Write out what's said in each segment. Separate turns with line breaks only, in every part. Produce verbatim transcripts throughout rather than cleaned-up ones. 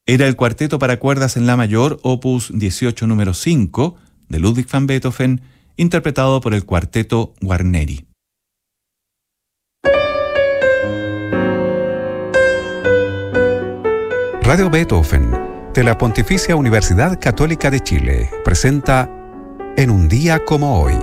era el cuarteto para cuerdas en la mayor, opus dieciocho número cinco, de Ludwig van Beethoven, interpretado por el cuarteto Guarneri.
Radio Beethoven, de la Pontificia Universidad Católica de Chile, presenta En un día como hoy.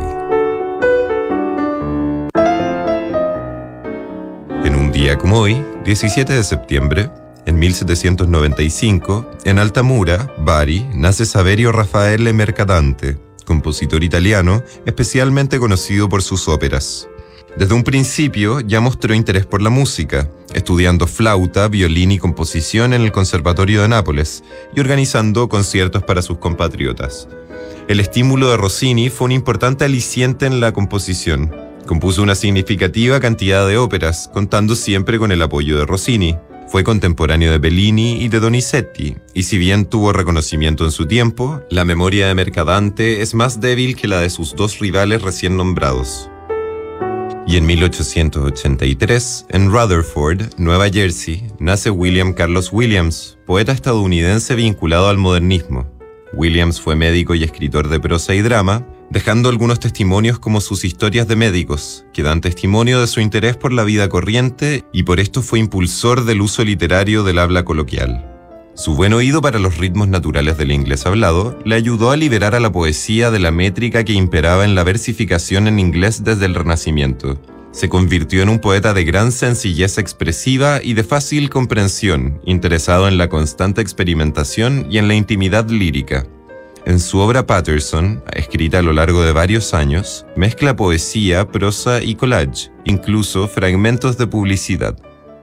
En un día como hoy, diecisiete de septiembre, en mil setecientos noventa y cinco, en Altamura, Bari, nace Saverio Raffaele Mercadante, compositor italiano especialmente conocido por sus óperas. Desde un principio ya mostró interés por la música, estudiando flauta, violín y composición en el Conservatorio de Nápoles y organizando conciertos para sus compatriotas. El estímulo de Rossini fue un importante aliciente en la composición. Compuso una significativa cantidad de óperas, contando siempre con el apoyo de Rossini. Fue contemporáneo de Bellini y de Donizetti, y si bien tuvo reconocimiento en su tiempo, la memoria de Mercadante es más débil que la de sus dos rivales recién nombrados. Y en mil ochocientos ochenta y tres, en Rutherford, Nueva Jersey, nace William Carlos Williams, poeta estadounidense vinculado al modernismo. Williams fue médico y escritor de prosa y drama, dejando algunos testimonios como sus historias de médicos, que dan testimonio de su interés por la vida corriente y por esto fue impulsor del uso literario del habla coloquial. Su buen oído para los ritmos naturales del inglés hablado le ayudó a liberar a la poesía de la métrica que imperaba en la versificación en inglés desde el Renacimiento. Se convirtió en un poeta de gran sencillez expresiva y de fácil comprensión, interesado en la constante experimentación y en la intimidad lírica. En su obra Patterson, escrita a lo largo de varios años, mezcla poesía, prosa y collage, incluso fragmentos de publicidad.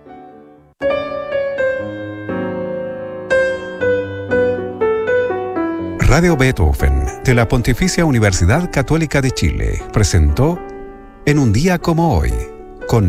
Radio Beethoven, de la Pontificia Universidad Católica de Chile, presentó En un día como hoy.